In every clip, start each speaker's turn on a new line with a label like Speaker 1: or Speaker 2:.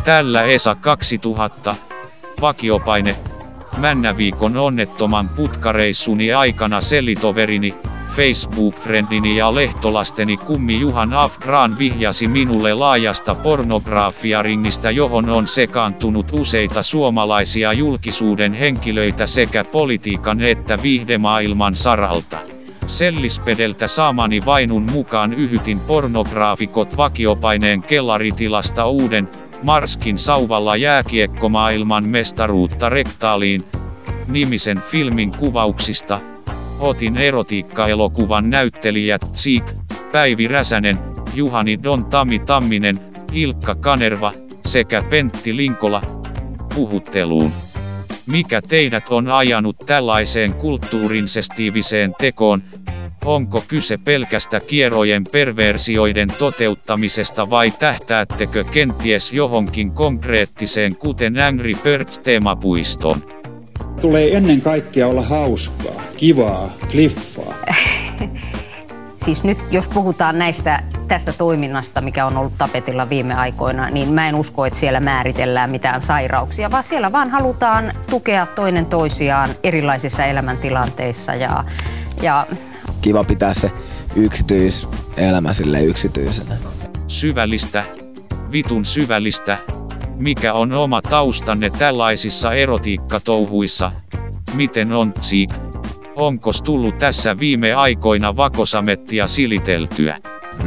Speaker 1: Tällä ESA 2000, vakiopaine, Männäviikon onnettoman putkareissuni aikana selitoverini, Facebook-friendini ja lehtolasteni kummi Juhan Afgran vihjasi minulle laajasta pornografiaringistä, johon on sekaantunut useita suomalaisia julkisuuden henkilöitä sekä politiikan että viihdemaailman saralta. Sellispedeltä saamani vainun mukaan yhytin pornograafikot vakiopaineen kellaritilasta uuden, Marskin sauvalla jääkiekkomaailman mestaruutta rektaaliin -nimisen filmin kuvauksista. Otin erotiikkaelokuvan näyttelijät Tsiik, Päivi Räsänen, Juhani Don Tami Tamminen, Ilkka Kanerva sekä Pentti Linkola puhutteluun. Mikä teidät on ajanut tällaiseen kulttuurinsestiiviseen tekoon? Onko kyse pelkästä kierojen perversioiden toteuttamisesta vai tähtäättekö kenties johonkin konkreettiseen, kuten Angry Birds -teemapuistoon?
Speaker 2: Tulee ennen kaikkea olla hauskaa, kivaa, kliffaa.
Speaker 3: Siis nyt jos puhutaan tästä toiminnasta, mikä on ollut tapetilla viime aikoina, niin mä en usko, että siellä määritellään mitään sairauksia, vaan siellä vaan halutaan tukea toinen toisiaan erilaisissa elämäntilanteissa ja
Speaker 4: kiva pitää se yksityiselämä sille yksityisenä.
Speaker 1: Syvällistä, vitun syvällistä. Mikä on oma taustanne tällaisissa erotiikkatouhuissa? Miten on, Tsiik? Onkos tullut tässä viime aikoina vakosamettia siliteltyä?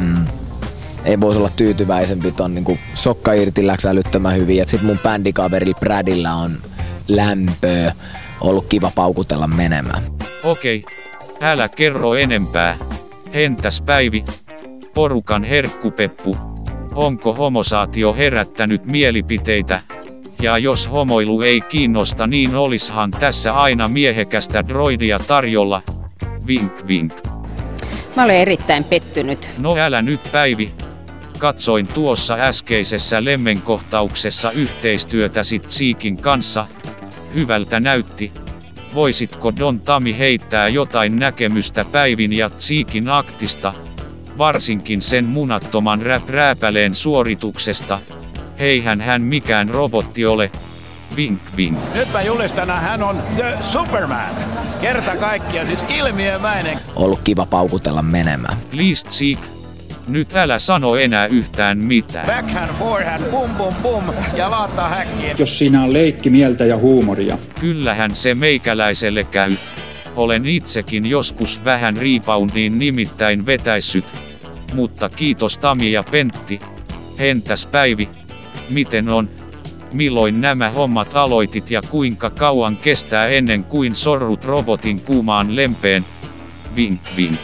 Speaker 4: Ei voisi olla tyytyväisempi ton niinku sokka irti läks älyttömän hyvin. Ja sit mun bändikaveri Bradilla on lämpöä. Ollut kiva paukutella menemään.
Speaker 1: Okei, älä kerro enempää. Entäs Päivi? Porukan herkkupeppu. Onko homosaatio herättänyt mielipiteitä? Ja jos homoilu ei kiinnosta, niin olishan tässä aina miehekästä droidia tarjolla. Vink vink.
Speaker 3: mä olen erittäin pettynyt.
Speaker 1: No älä nyt Päivi. Katsoin tuossa äskeisessä lemmenkohtauksessa yhteistyötäsi Tsiikin kanssa. Hyvältä näytti. Voisitko Don Tami heittää jotain näkemystä Päivin ja Tsiikin aktista? Varsinkin sen munattoman rap-rääpäleen suorituksesta. Eihän hän mikään robotti ole. Vink vink.
Speaker 5: Nyt mä julistan, hän on The Superman. Kerta kaikkiaan siis ilmiömäinen.
Speaker 4: Ollut kiva paukutella menemään.
Speaker 1: Please Tsiik. Nyt älä sano enää yhtään mitään.
Speaker 5: Backhand, forehand, bum bum bum ja laattaa häkkiin.
Speaker 2: Jos siinä on leikkimieltä ja huumoria.
Speaker 1: Kyllähän se meikäläiselle käy. Olen itsekin joskus vähän reboundiin nimittäin vetäissyt. Mutta kiitos Tami ja Pentti. Entäs Päivi? Miten on? Milloin nämä hommat aloitit ja kuinka kauan kestää ennen kuin sorrut robotin kuumaan lempeen? Vink vink.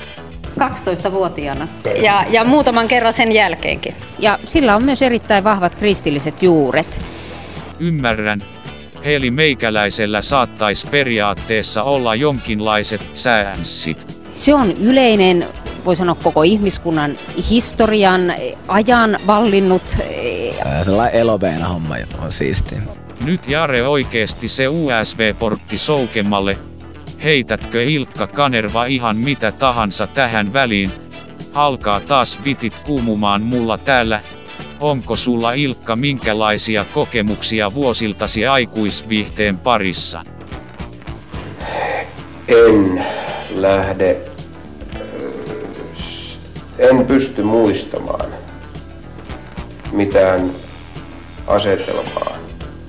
Speaker 3: 12-vuotiaana ja muutaman kerran sen jälkeenkin. Ja sillä on myös erittäin vahvat kristilliset juuret.
Speaker 1: Ymmärrän. Eli meikäläisellä saattaisi periaatteessa olla jonkinlaiset säänssit.
Speaker 3: Se on yleinen, voi sanoa koko ihmiskunnan historian ajan vallinnut.
Speaker 4: Sellainen eloveena homma on siistiä.
Speaker 1: Nyt Jare oikeesti se USB-portti soukemmalle. Heitätkö Ilkka Kanerva ihan mitä tahansa tähän väliin? Alkaa taas bitit kuumumaan mulla täällä. Onko sulla Ilkka minkälaisia kokemuksia vuosiltasi aikuisviihteen parissa?
Speaker 6: En pysty muistamaan mitään asetelmaa.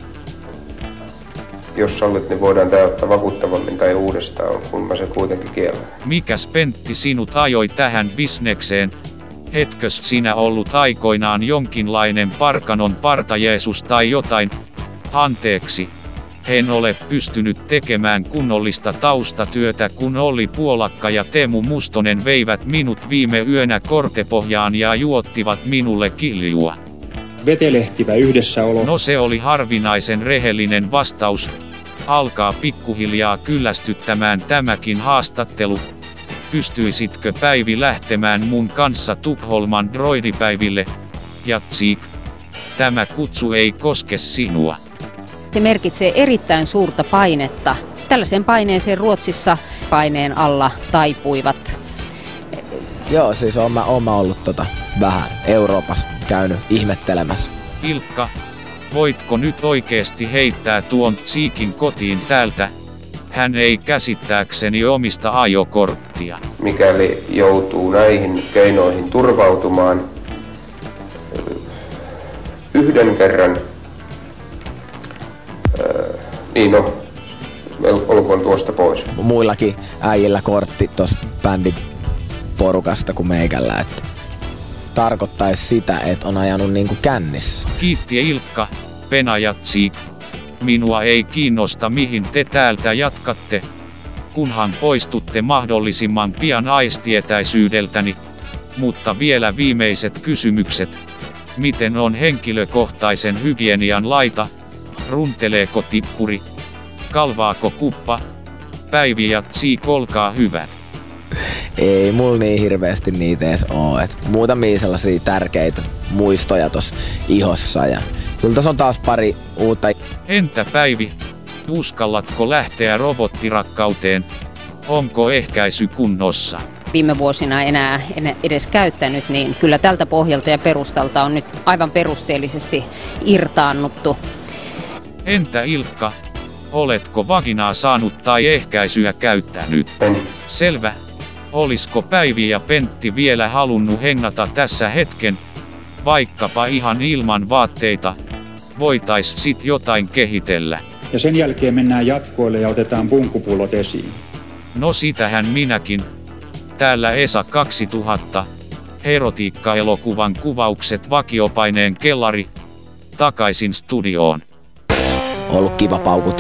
Speaker 6: Jos sallit, niin voidaan tää ottaa vakuuttavammin tai uudestaan, kun mä se kuitenkin kiellän.
Speaker 1: Mikäs Pentti sinut ajoi tähän bisnekseen? Etkös sinä ollut aikoinaan jonkinlainen Parkanon parta-Jeesus tai jotain? Anteeksi. En ole pystynyt tekemään kunnollista taustatyötä, kun Olli Puolakka ja Teemu Mustonen veivät minut viime yönä kortepohjaan ja juottivat minulle kiljua.
Speaker 2: Vetelehtivä yhdessäolo.
Speaker 1: No se oli harvinaisen rehellinen vastaus. Alkaa pikkuhiljaa kyllästyttämään tämäkin haastattelu. Pystyisitkö Päivi lähtemään mun kanssa Tukholman droidipäiville? Ja Tsiik, tämä kutsu ei koske sinua.
Speaker 3: Se merkitsee erittäin suurta painetta. Tällaisen paineeseen Ruotsissa paineen alla taipuivat.
Speaker 4: Joo, siis oon mä ollut vähän Euroopassa käynyt ihmettelemässä.
Speaker 1: Ilkka, Voitko nyt oikeesti heittää tuon Tsiikin kotiin täältä? Hän ei käsittääkseni omista ajokorttia.
Speaker 6: Mikäli joutuu näihin keinoihin turvautumaan yhden kerran, niin no, olkoon tuosta pois.
Speaker 4: Muillakin äijillä kortti tossa bändin porukasta kuin meikällä, että tarkoittaisi sitä, että on ajanut niinku kännissä.
Speaker 1: Kiitti Ilkka, Pena ja Tsiik. Minua ei kiinnosta mihin te täältä jatkatte, kunhan poistutte mahdollisimman pian aistietäisyydeltäni. Mutta vielä viimeiset kysymykset. Miten on henkilökohtaisen hygienian laita? Runteleeko tippuri? Kalvaako kuppa? Päivi ja Tsiik, olkaa hyvät.
Speaker 4: Ei mulla niin hirveästi niitä edes oo. Et muutamia sellaisia tärkeitä muistoja tossa ihossa. Ja kyllä tässä on taas pari uutta.
Speaker 1: Entä Päivi? Uskallatko lähteä robottirakkauteen? Onko ehkäisy kunnossa?
Speaker 3: Viime vuosina enää en edes käyttänyt, niin kyllä tältä pohjalta ja perustalta on nyt aivan perusteellisesti irtaannuttu.
Speaker 1: Entä Ilkka? Oletko vaginaa saanut tai ehkäisyä käyttänyt?
Speaker 6: En.
Speaker 1: Selvä. Olisko Päivi ja Pentti vielä halunnut hengata tässä hetken? Vaikkapa ihan ilman vaatteita. Voitais sit jotain kehitellä.
Speaker 2: Ja sen jälkeen mennään jatkoille ja otetaan punkkupullot esiin.
Speaker 1: No sitähän minäkin. Täällä Esa 2000. Erotiikka-elokuvan kuvaukset, vakiopaineen kellari. Takaisin studioon.
Speaker 4: Ollut kiva paukutella.